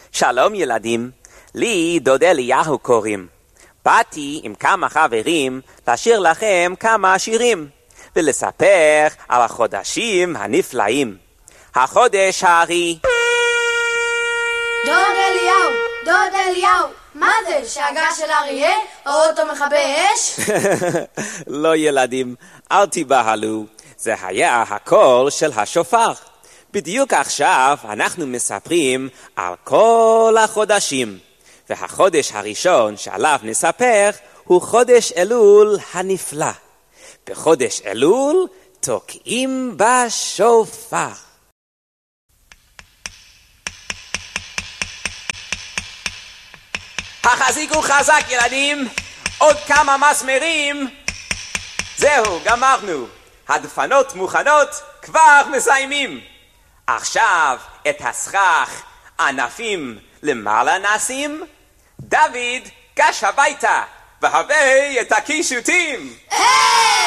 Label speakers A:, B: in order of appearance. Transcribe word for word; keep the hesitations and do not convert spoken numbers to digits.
A: שלום ילדים, לי דוד אליהו קוראים. באתי עם כמה חברים לשיר לכם כמה שירים, ולספר על החודשים הנפלאים. החודש הארי.
B: דוד אליהו, דוד אליהו, מה זה? שאגה של אריה? או אוטו מכבי אש?
A: לא ילדים, אל תיבהלו, זה היה הקול של השופר. בדיוק עכשיו אנחנו מספרים על כל החודשים, והחודש הראשון שעליו נספר הוא חודש אלול הנפלא. בחודש אלול תוקעים בשופר. החזיקו חזק ילדים, עוד כמה מסמרים. זהו, גמרנו. הדפנות מוכנות, כבר מסיימים. עכשיו את הסכך ענפים למעלה נשים. דוד, גש הביתה והביא את הקישוטים.
B: היי!